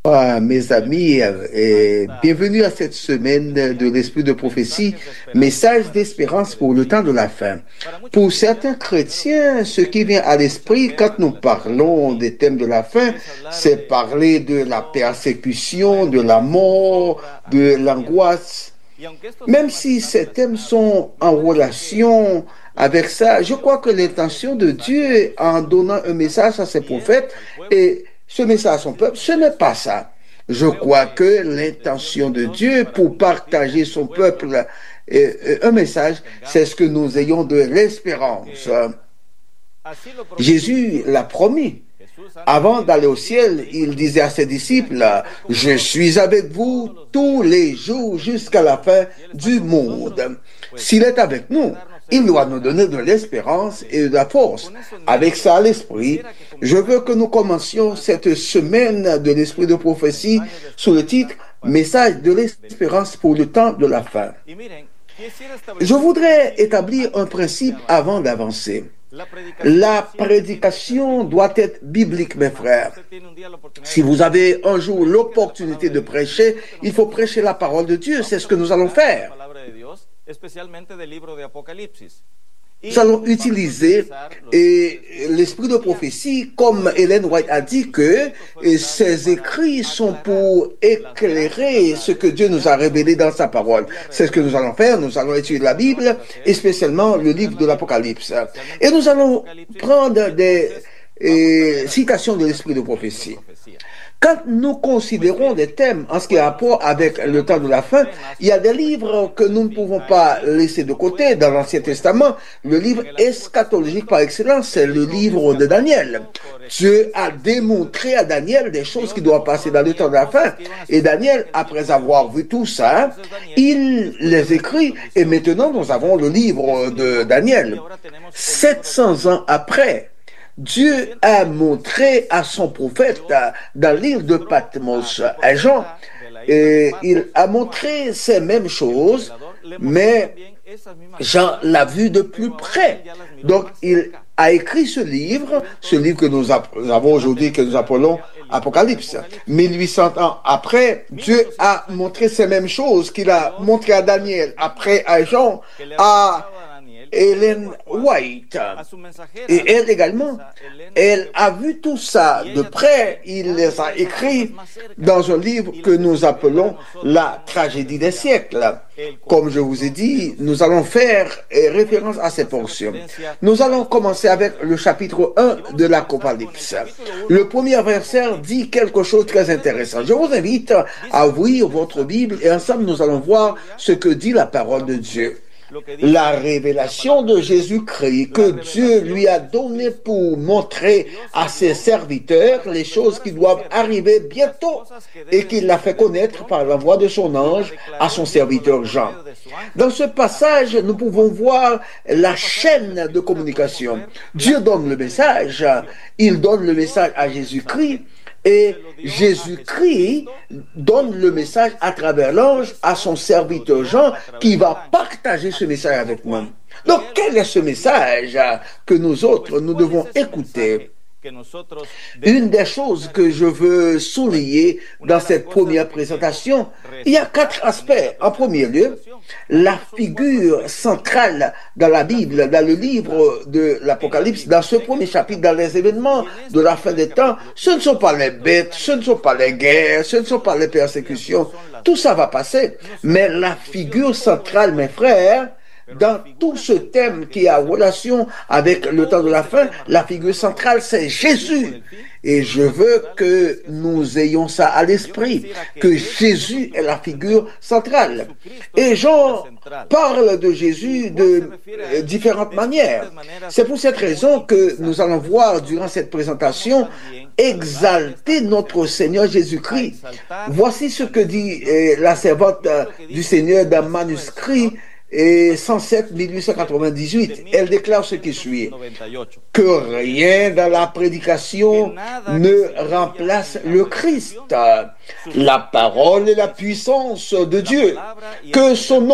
Mes amis, bienvenue à cette semaine de l'Esprit de prophétie, message d'espérance pour le temps de la fin. Pour certains chrétiens, ce qui vient à l'esprit quand nous parlons des thèmes de la fin, c'est parler de la persécution, de la mort, de l'angoisse. Même si ces thèmes sont en relation avec ça, je crois que l'intention de Dieu en donnant un message à ses prophètes et ce message à son peuple, ce n'est pas ça. Je crois que l'intention de Dieu pour partager son peuple un message, c'est ce que nous ayons de l'espérance. Jésus l'a promis. Avant d'aller au ciel, il disait à ses disciples, je suis avec vous tous les jours jusqu'à la fin du monde. S'il est avec nous, il doit nous donner de l'espérance et de la force. Avec ça à l'esprit, je veux que nous commencions cette semaine de l'esprit de prophétie sous le titre Message de l'espérance pour le temps de la fin. Je voudrais établir un principe avant d'avancer. La prédication doit être biblique, mes frères. Si vous avez un jour l'opportunité de prêcher, il faut prêcher la parole de Dieu. C'est ce que nous allons faire. Nous allons utiliser l'esprit de prophétie, comme Ellen White a dit que ces écrits sont pour éclairer ce que Dieu nous a révélé dans sa parole. C'est ce que nous allons faire. Nous allons étudier la Bible, et spécialement le livre de l'Apocalypse. Et nous allons prendre des citations de l'esprit de prophétie. Quand nous considérons des thèmes en ce qui a rapport avec le temps de la fin, il y a des livres que nous ne pouvons pas laisser de côté dans l'Ancien Testament. Le livre eschatologique par excellence, c'est le livre de Daniel. Dieu a démontré à Daniel des choses qui doivent passer dans le temps de la fin. Et Daniel, après avoir vu tout ça, il les écrit. Et maintenant, nous avons le livre de Daniel. 700 ans après, Dieu a montré à son prophète dans l'île de Patmos, à Jean, et il a montré ces mêmes choses, mais Jean l'a vu de plus près. Donc, il a écrit ce livre que nous avons aujourd'hui, que nous appelons Apocalypse. 1800 ans après, Dieu a montré ces mêmes choses qu'il a montré à Daniel, après à Jean, à Ellen White. Et elle également, elle a vu tout ça de près. Il les a écrits dans un livre que nous appelons La tragédie des siècles. Comme je vous ai dit, nous allons faire référence à ces portions. Nous allons commencer avec le chapitre 1 de l'Apocalypse. Le premier verset dit quelque chose de très intéressant. Je vous invite à ouvrir votre Bible et ensemble nous allons voir ce que dit la parole de Dieu. La révélation de Jésus-Christ que Dieu lui a donnée pour montrer à ses serviteurs les choses qui doivent arriver bientôt et qu'il l'a fait connaître par la voix de son ange à son serviteur Jean. Dans ce passage, nous pouvons voir la chaîne de communication. Dieu donne le message, il donne le message à Jésus-Christ. Et Jésus-Christ donne le message à travers l'ange à son serviteur Jean qui va partager ce message avec nous. Donc, quel est ce message que nous autres, nous devons écouter? Une des choses que je veux souligner dans cette première présentation, il y a 4 aspects. En premier lieu, la figure centrale dans la Bible, dans le livre de l'Apocalypse, dans ce premier chapitre, dans les événements de la fin des temps, ce ne sont pas les bêtes, ce ne sont pas les guerres, ce ne sont pas les persécutions. Tout ça va passer. Mais la figure centrale, mes frères, dans tout ce thème qui a relation avec le temps de la fin, la figure centrale, c'est Jésus. Et je veux que nous ayons ça à l'esprit, que Jésus est la figure centrale. Et Jean parle de Jésus de différentes manières. C'est pour cette raison que nous allons voir durant cette présentation exalter notre Seigneur Jésus-Christ. Voici ce que dit la servante du Seigneur dans manuscrit et 107 1898, elle déclare ce qui suit, que rien dans la prédication ne remplace le Christ, la parole et la puissance de Dieu, que son nom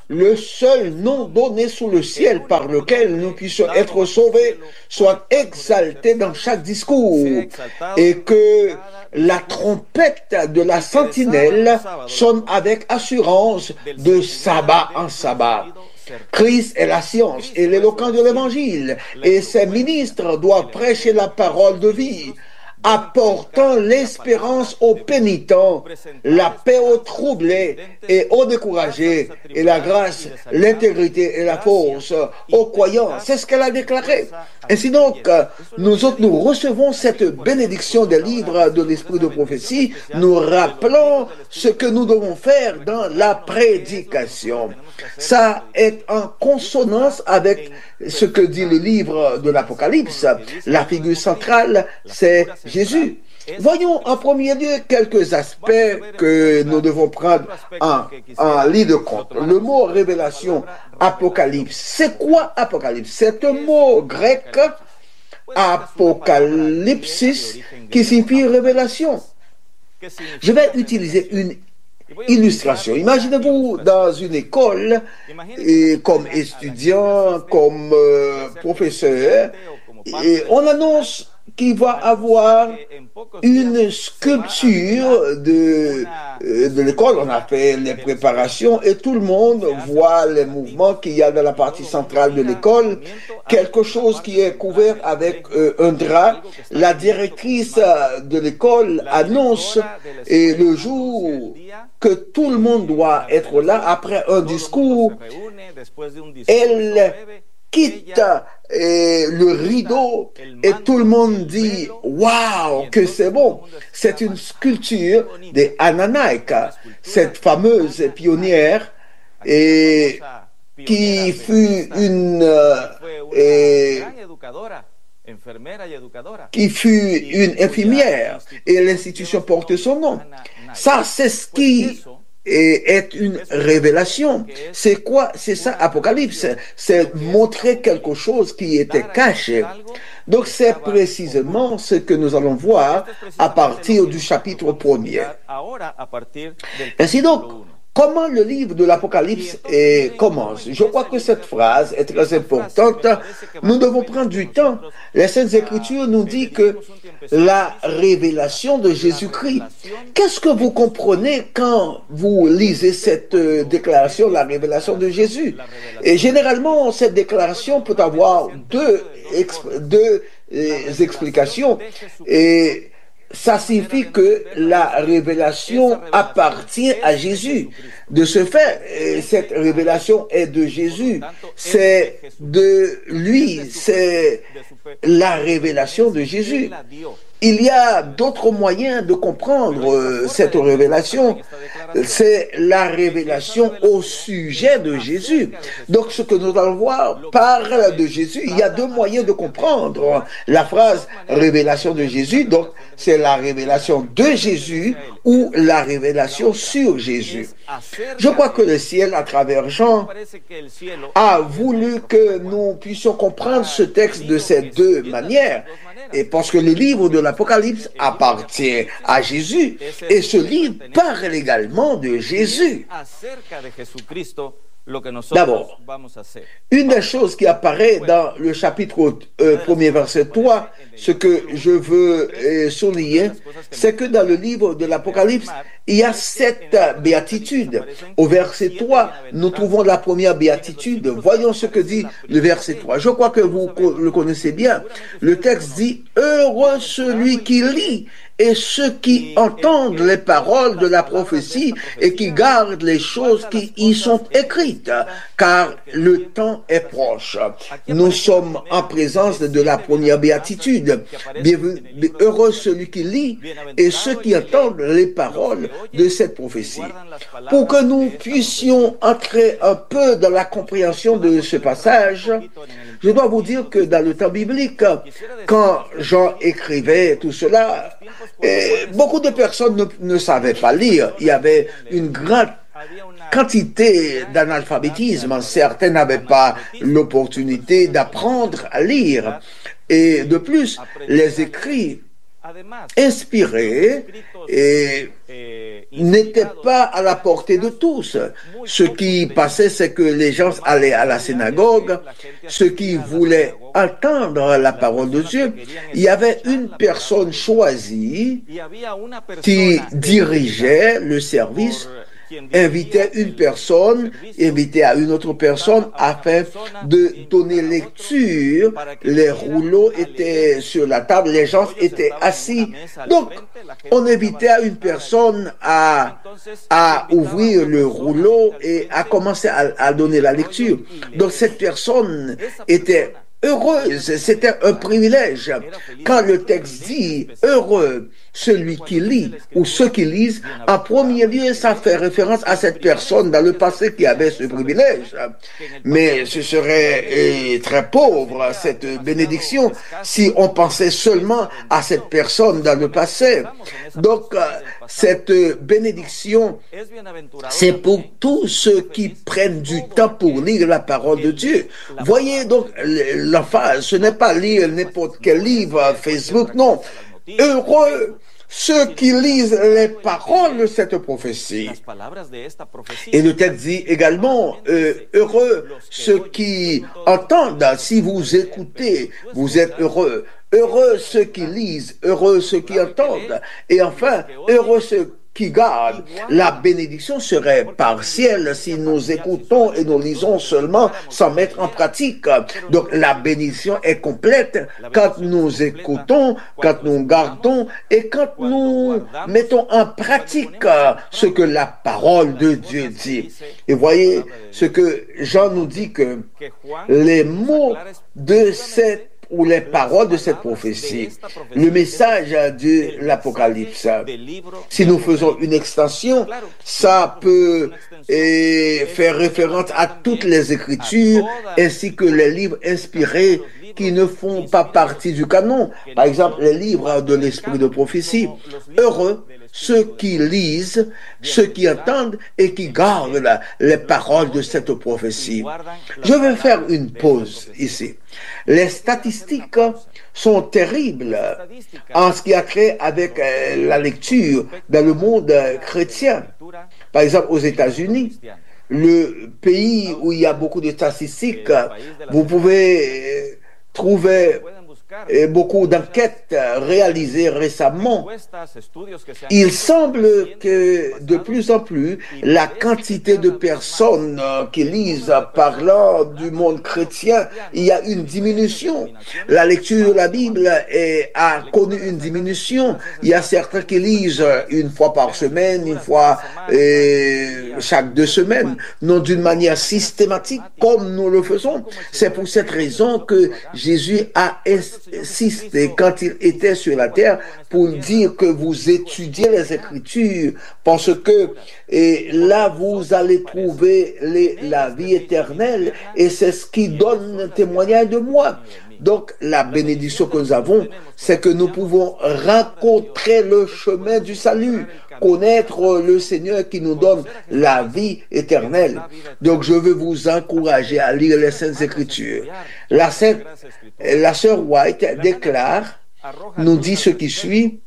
le seul nom donné sous le ciel par lequel nous puissions être sauvés soit exalté dans chaque discours et que la trompette de la sentinelle sonne avec assurance de sabbat en sabbat. Christ est la science et l'éloquence de l'évangile et ses ministres doivent prêcher la parole de vie, apportant l'espérance aux pénitents, la paix aux troublés et aux découragés, et la grâce, l'intégrité et la force aux croyants. C'est ce qu'elle a déclaré. Ainsi donc, nous autres, nous recevons cette bénédiction des livres de l'esprit de prophétie, nous rappelons ce que nous devons faire dans la prédication. Ça est en consonance avec ce que dit le livre de l'Apocalypse. La figure centrale, c'est Jésus. Voyons en premier lieu quelques aspects que nous devons prendre en ligne de compte. Le mot révélation, apocalypse. C'est quoi apocalypse? C'est un mot grec, apocalypsis, qui signifie révélation. Je vais utiliser une illustration. Imaginez-vous dans une école, comme étudiant, comme professeur, et on annonce qu'il va avoir une sculpture de l'école. On a fait les préparations et tout le monde voit les mouvements qu'il y a dans la partie centrale de l'école. Quelque chose qui est couvert avec un drap. La directrice de l'école annonce le jour que tout le monde doit être là après un discours. Elle quitte le rideau et tout le monde dit « Waouh, que c'est bon !» C'est une sculpture de Anna Naik, cette fameuse pionnière qui fut une infirmière et l'institution porte son nom. Ça, c'est ce qui est une révélation. C'est quoi? C'est ça, Apocalypse. C'est montrer quelque chose qui était caché. Donc, c'est précisément ce que nous allons voir à partir du chapitre 1er. Ainsi donc, comment le livre de l'Apocalypse commence? Je crois que cette phrase est très importante. Nous devons prendre du temps. Les Saintes Écritures nous disent que la révélation de Jésus-Christ. Qu'est-ce que vous comprenez quand vous lisez cette déclaration, la révélation de Jésus? Et généralement, cette déclaration peut avoir deux explications. Et ça signifie que la révélation appartient à Jésus. De ce fait, cette révélation est de Jésus. C'est de lui, c'est la révélation de Jésus. Il y a d'autres moyens de comprendre cette révélation. C'est la révélation au sujet de Jésus. Donc, ce que nous allons voir parle de Jésus. Il y a deux moyens de comprendre la phrase révélation de Jésus. Donc, c'est la révélation de Jésus ou la révélation sur Jésus. Je crois que le ciel, à travers Jean, a voulu que nous puissions comprendre ce texte de ces deux manières. Et parce que le livre de l'Apocalypse appartient à Jésus, et ce livre parle également de Jésus. D'abord, une des choses qui apparaît dans le chapitre 1er verset 3, ce que je veux souligner, c'est que dans le livre de l'Apocalypse, il y a 7 béatitudes. Au verset 3, nous trouvons la première béatitude. Voyons ce que dit le verset 3. Je crois que vous le connaissez bien. Le texte dit « Heureux celui qui lit et ceux qui entendent les paroles de la prophétie et qui gardent les choses qui y sont écrites, car le temps est proche. » Nous sommes en présence de la première béatitude. Heureux celui qui lit et ceux qui entendent les paroles de cette prophétie. Pour que nous puissions entrer un peu dans la compréhension de ce passage, je dois vous dire que dans le temps biblique, quand Jean écrivait tout cela, beaucoup de personnes ne savaient pas lire. Il y avait une grande quantité d'analphabétisme. Certains n'avaient pas l'opportunité d'apprendre à lire. Et de plus, les écrits inspirés n'était pas à la portée de tous. Ce qui passait, c'est que les gens allaient à la synagogue, ceux qui voulaient entendre la parole de Dieu. Il y avait une personne choisie qui dirigeait le service, invitait une personne, invitait à une autre personne afin de donner lecture. Les rouleaux étaient sur la table, les gens étaient assis. Donc, on invitait à une personne à ouvrir le rouleau et à commencer à donner la lecture. Donc, cette personne était heureuse, c'était un privilège. Quand le texte dit heureux celui qui lit ou ceux qui lisent, en premier lieu, ça fait référence à cette personne dans le passé qui avait ce privilège. Mais ce serait très pauvre, cette bénédiction, si on pensait seulement à cette personne dans le passé. Donc, cette bénédiction, c'est pour tous ceux qui prennent du temps pour lire la parole de Dieu. Voyez donc l'emphase, ce n'est pas lire n'importe quel livre, Facebook, non. Heureux ceux qui lisent les paroles de cette prophétie. Et le texte dit également, heureux ceux qui entendent. Si vous écoutez, vous êtes heureux. Heureux ceux qui lisent, heureux ceux qui entendent. Et enfin, heureux ceux qui gardent. La bénédiction serait partielle si nous écoutons et nous lisons seulement sans mettre en pratique. Donc la bénédiction est complète quand nous écoutons, quand nous gardons et quand nous mettons en pratique ce que la parole de Dieu dit. Et voyez ce que Jean nous dit, que les mots de cette ou les paroles de cette prophétie, le message de l'Apocalypse. Si nous faisons une extension, ça peut faire référence à toutes les Écritures ainsi que les livres inspirés qui ne font pas partie du canon. Par exemple, les livres de l'esprit de prophétie. Heureux ceux qui lisent, ceux qui entendent et qui gardent les paroles de cette prophétie. Je vais faire une pause ici. Les statistiques sont terribles en ce qui a trait avec la lecture dans le monde chrétien. Par exemple, aux États-Unis, le pays où il y a beaucoup de statistiques, vous pouvez trouver beaucoup d'enquêtes réalisées récemment. Il semble que de plus en plus, la quantité de personnes qui lisent parlant du monde chrétien, il y a une diminution. La lecture de la Bible a connu une diminution. Il y a certains qui lisent une fois par semaine, une fois chaque 2 semaines, non d'une manière systématique comme nous le faisons. C'est pour cette raison que Jésus a insisté quand il était sur la terre pour dire que vous étudiez les Écritures parce que là vous allez trouver la vie éternelle et c'est ce qui donne un témoignage de moi. Donc la bénédiction que nous avons, c'est que nous pouvons rencontrer le chemin du salut, connaître le Seigneur qui nous donne la vie éternelle. Donc je veux vous encourager à lire les Saintes Écritures. La sœur White déclare, nous dit ce qui suit: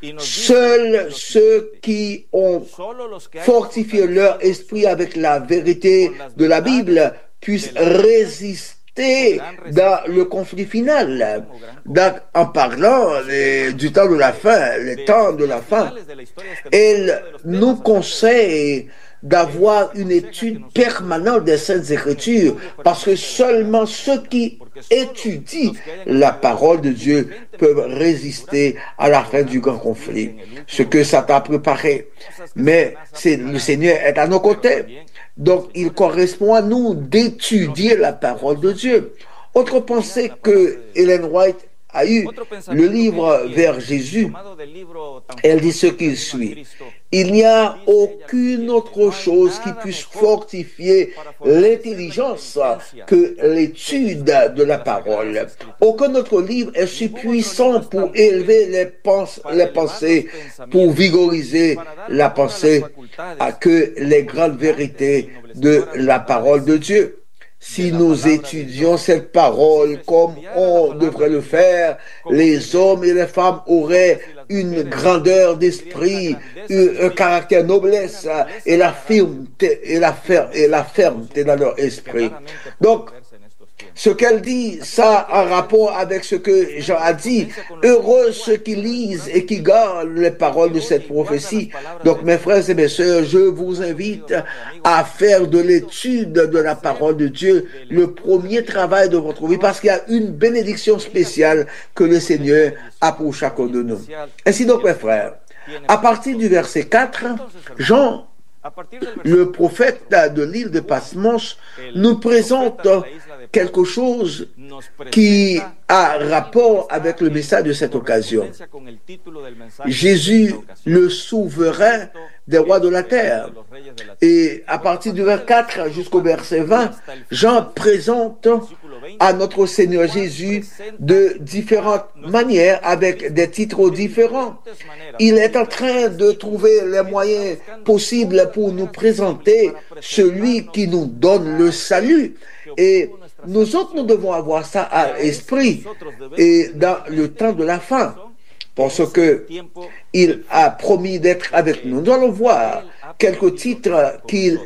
seuls ceux qui ont fortifié leur esprit avec la vérité de la Bible puissent résister dans le conflit final. Donc, en parlant du temps de la fin, le temps de la fin, elle nous conseille d'avoir une étude permanente des Saintes Écritures, parce que seulement ceux qui étudient la parole de Dieu peuvent résister à la fin du grand conflit, ce que Satan a préparé. Mais le Seigneur est à nos côtés. Donc, il correspond à nous d'étudier la parole de Dieu. Autre pensée que Ellen White a eue, le livre Vers Jésus, elle dit ce qu'il suit: il n'y a aucune autre chose qui puisse fortifier l'intelligence que l'étude de la parole. Aucun autre livre est si puissant pour élever les pensées, pour vigoriser la pensée, que les grandes vérités de la parole de Dieu. si nous étudions cette parole comme on devrait le faire, les hommes et les femmes auraient une grandeur d'esprit, un caractère noblesse et la fermeté dans leur esprit. Donc, ce qu'elle dit, ça a un rapport avec ce que Jean a dit. Heureux ceux qui lisent et qui gardent les paroles de cette prophétie. Donc, mes frères et mes sœurs, je vous invite à faire de l'étude de la parole de Dieu le premier travail de votre vie, parce qu'il y a une bénédiction spéciale que le Seigneur a pour chacun de nous. Ainsi donc, mes frères, à partir du verset 4, Jean, le prophète de l'île de Patmos, nous présente quelque chose qui a rapport avec le message de cette occasion. Jésus, le souverain des rois de la terre. Et à partir du verset 4 jusqu'au verset 20, Jean présente à notre Seigneur Jésus de différentes manières, avec des titres différents. Il est en train de trouver les moyens possibles pour nous présenter celui qui nous donne le salut. Et nous autres, nous devons avoir ça à l'esprit et dans le temps de la fin, parce que il a promis d'être avec nous. Nous allons voir quelques titres qu'il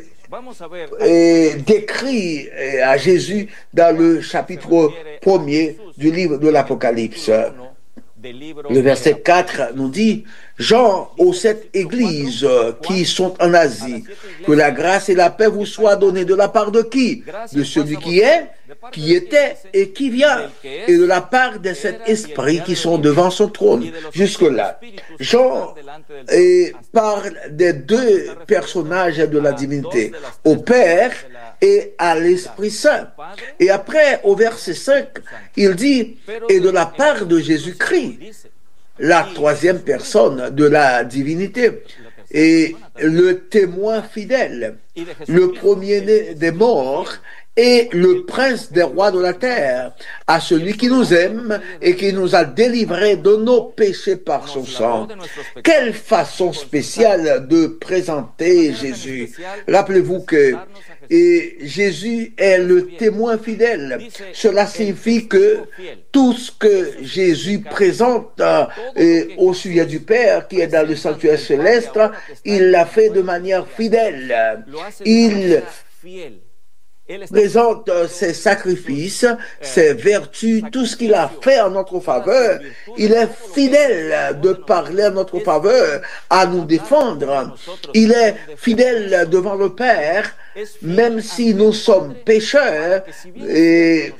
décrit à Jésus dans le chapitre 1er du livre de l'Apocalypse. Le verset 4 nous dit: Jean, aux 7 églises qui sont en Asie, que la grâce et la paix vous soient données de la part de qui? De celui qui est, qui était et qui vient, et de la part des 7 esprits qui sont devant son trône. Jusque-là, Jean parle des 2 personnages de la divinité, au Père et à l'Esprit Saint. Et après, au verset 5, il dit: et de la part de Jésus-Christ, la 3e personne de la divinité, et le témoin fidèle, le premier-né des morts, et le prince des rois de la terre, à celui qui nous aime et qui nous a délivrés de nos péchés par son sang. Quelle façon spéciale de présenter Jésus. Rappelez-vous que Jésus est le témoin fidèle. Cela signifie que tout ce que Jésus présente au sujet du Père qui est dans le sanctuaire céleste, il l'a fait de manière fidèle. Il présente ses sacrifices, ses vertus, tout ce qu'il a fait en notre faveur. Il est fidèle de parler en notre faveur, à nous défendre. Il est fidèle devant le Père, même si nous sommes pécheurs. Et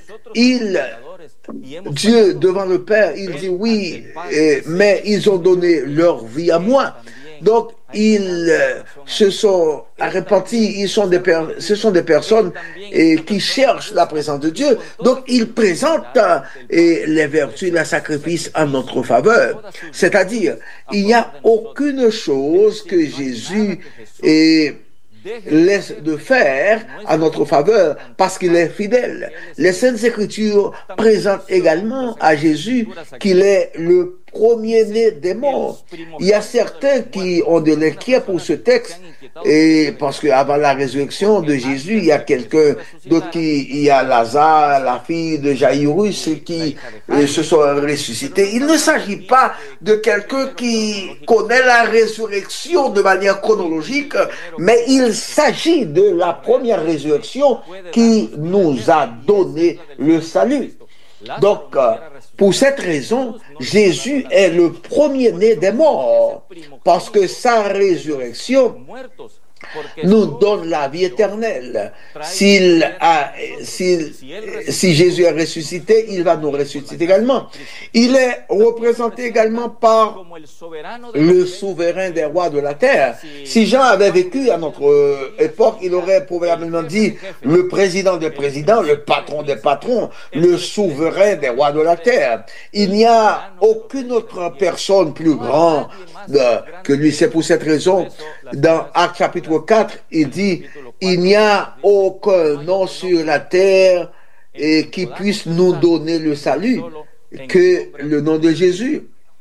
Dieu devant le Père, il dit oui, mais ils ont donné leur vie à moi. Donc, ils se sont repentis, ce sont des personnes qui cherchent la présence de Dieu. Donc, ils présentent les vertus, les sacrifices en notre faveur. C'est-à-dire, il n'y a aucune chose que Jésus laisse de faire à notre faveur parce qu'il est fidèle. Les Saintes Écritures présentent également à Jésus qu'il est le premier-né des morts. Il y a certains qui ont de l'inquiétude pour ce texte, et parce qu'avant la résurrection de Jésus, il y a quelqu'un d'autre il y a Lazare, la fille de Jaïrus, qui se sont ressuscités. Il ne s'agit pas de quelqu'un qui connaît la résurrection de manière chronologique, mais il s'agit de la première résurrection qui nous a donné le salut. Donc, pour cette raison, Jésus est le premier-né des morts, parce que sa résurrection nous donne la vie éternelle. Si Jésus est ressuscité, il va nous ressusciter également. Il est représenté également par le souverain des rois de la terre. Si Jean avait vécu à notre époque, il aurait probablement dit le président des présidents, le patron des patrons, le souverain des rois de la terre. Il n'y a aucune autre personne plus grande que lui. C'est pour cette raison, dans Actes chapitre 4, il dit: il n'y a aucun nom sur la terre qui puisse nous donner le salut que le nom de Jésus.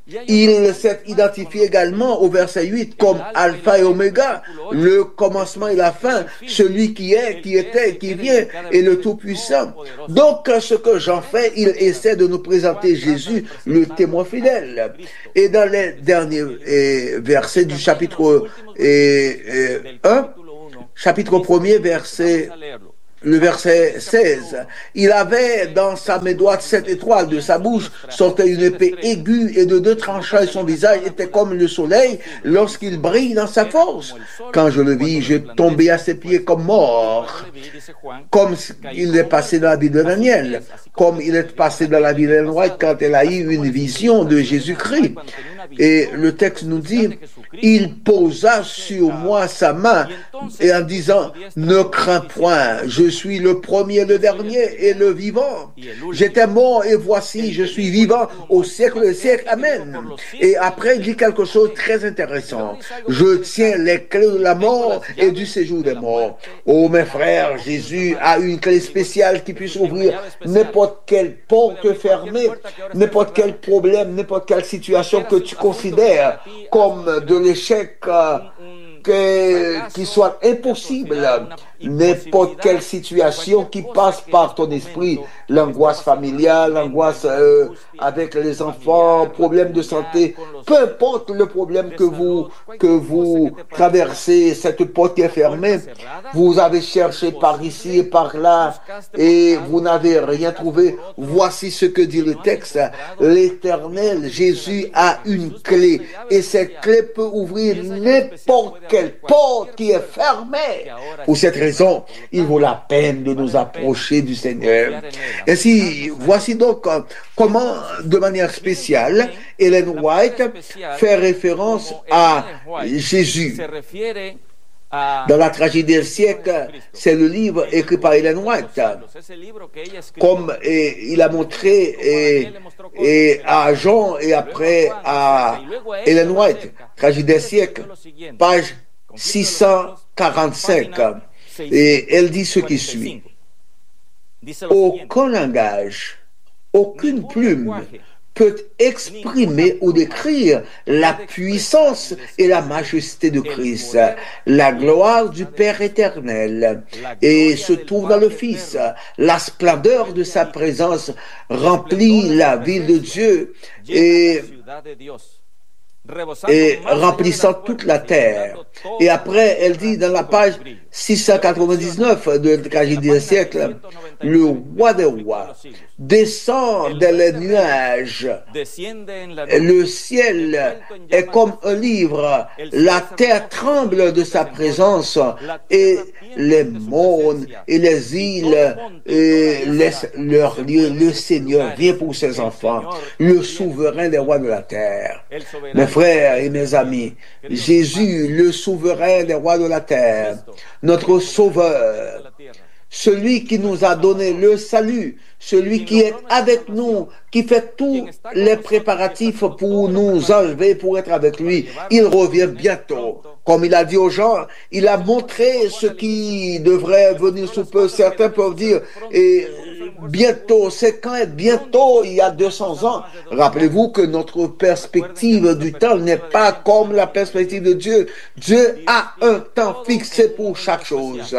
Il s'est identifié également au verset 8 comme Alpha et Oméga, le commencement et la fin, celui qui est, qui était, qui vient, et le Tout-Puissant. Donc, ce que Jean fait, il essaie de nous présenter Jésus, le témoin fidèle. Et dans les derniers versets du chapitre 1, chapitre 1er, le verset 16, il avait dans sa main droite 7 étoiles, de sa bouche sortait une épée aiguë et de 2 tranchants et son visage était comme le soleil lorsqu'il brille dans sa force. Quand je le vis, je tombais à ses pieds comme mort, comme il est passé dans la vie de Daniel, comme il est passé dans la vie d'Ellen White quand elle a eu une vision de Jésus-Christ. Et le texte nous dit, il posa sur moi sa main et en disant, ne crains point, je suis le premier, le dernier et le vivant. J'étais mort et voici, je suis vivant au siècle des siècles. Amen. Et après, il dit quelque chose de très intéressant. Je tiens les clés de la mort et du séjour des morts. Oh, mes frères, Jésus a une clé spéciale qui puisse ouvrir n'importe quelle porte fermée, n'importe quel problème, n'importe quelle situation que tu considères comme de l'échec qui soit impossible, n'importe quelle situation qui passe par ton esprit, l'angoisse familiale, l'angoisse avec les enfants, problème de santé, peu importe le problème que vous traversez, cette porte est fermée, vous avez cherché par ici et par là et vous n'avez rien trouvé. Voici ce que dit le texte. L'Éternel, Jésus a une clé et cette clé peut ouvrir n'importe quelle porte qui est fermée. Pour cette raison, il vaut la peine de nous approcher du Seigneur. Ainsi, voici donc comment, de manière spéciale, Ellen White fait référence à Jésus. Dans la tragédie des siècles, c'est le livre écrit par Ellen White. Comme il a montré à Jean et après à Ellen White, tragédie des siècles, page 645. Et elle dit ce qui suit. Aucun langage, aucune plume peut exprimer ou décrire la puissance et la majesté de Christ, la gloire du Père éternel, et se trouve dans le Fils. La splendeur de sa présence remplit la ville de Dieu et remplissant toute la terre. Et après, elle dit dans la page 699 de la tragédie des siècles, le roi des rois descend dans les nuages, le ciel est comme un livre, la terre tremble de sa présence et les mondes et les îles laissent leur lieu. Le Seigneur vient pour ses enfants, le souverain des rois de la terre. Mes frères et mes amis, Jésus, le souverain des rois de la terre, notre sauveur, celui qui nous a donné le salut, celui qui est avec nous, qui fait tous les préparatifs pour nous enlever, pour être avec lui. Il revient bientôt. Comme il a dit aux gens, il a montré ce qui devrait venir sous peu. Certains peuvent dire, et bientôt, c'est quand est bientôt, il y a 200 ans. Rappelez-vous que notre perspective du temps n'est pas comme la perspective de Dieu. Dieu a un temps fixé pour chaque chose.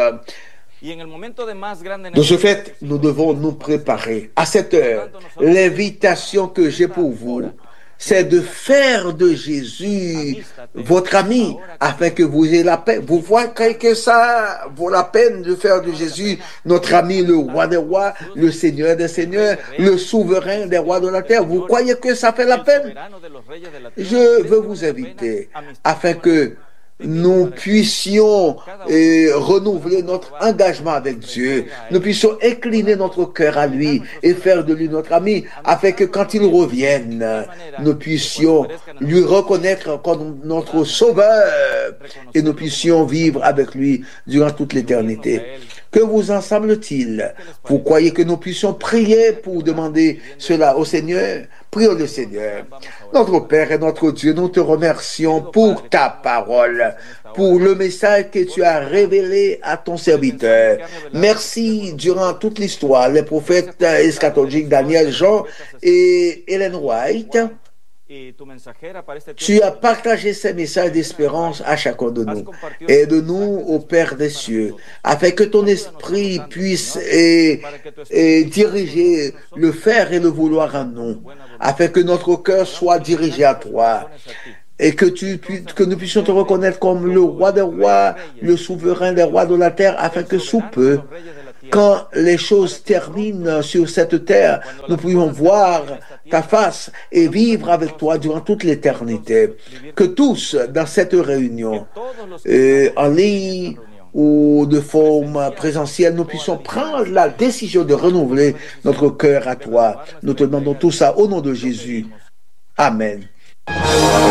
De ce fait, nous devons nous préparer. À cette heure, l'invitation que j'ai pour vous, c'est de faire de Jésus votre ami, afin que vous ayez la paix. Vous voyez que ça vaut la peine de faire de Jésus notre ami, le roi des rois, le Seigneur des seigneurs, le souverain des rois de la terre. Vous croyez que ça fait la peine? Je veux vous inviter, afin que nous puissions renouveler notre engagement avec Dieu, nous puissions incliner notre cœur à lui et faire de lui notre ami, afin que quand il revienne, nous puissions lui reconnaître comme notre sauveur et nous puissions vivre avec lui durant toute l'éternité. Que vous en semble-t-il? Vous croyez que nous puissions prier pour demander cela au Seigneur? Prions le Seigneur. Notre Père et notre Dieu, nous te remercions pour ta parole, pour le message que tu as révélé à ton serviteur. Merci durant toute l'histoire, les prophètes eschatologiques Daniel, Jean et Ellen White Tu as partagé ces messages d'espérance à chacun de nous. Aide-nous au Père des cieux, afin que ton esprit puisse diriger le faire et le vouloir en nous, afin que notre cœur soit dirigé à toi. Et que nous puissions te reconnaître comme le roi des rois, le souverain des rois de la terre, afin que sous peu, quand les choses terminent sur cette terre, nous pourrions voir ta face et vivre avec toi durant toute l'éternité. Que tous, dans cette réunion, en ligne ou de forme présentielle, nous puissions prendre la décision de renouveler notre cœur à toi. Nous te demandons tout ça au nom de Jésus. Amen.